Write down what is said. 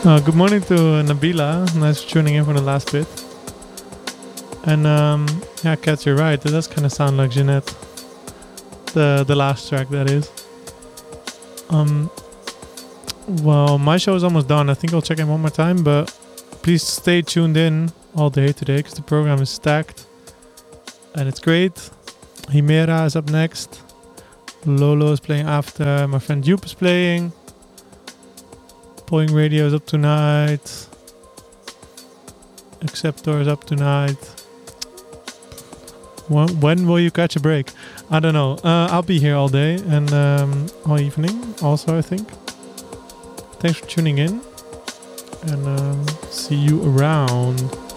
Good morning to Nabila. Nice for tuning in for the last bit. And yeah, Kat, you're right. It does kind of sound like Jeanette. The last track, that is. Well, my show is almost done. I think I'll check in one more time, but please stay tuned in all day today because the program is stacked and it's great. Himera is up next. Lolo is playing after. My friend Jupe is playing. Pulling Radio is up tonight. Acceptor is up tonight. When will you catch a break? I don't know. I'll be here all day and all evening also, I think. Thanks for tuning in. And see you around.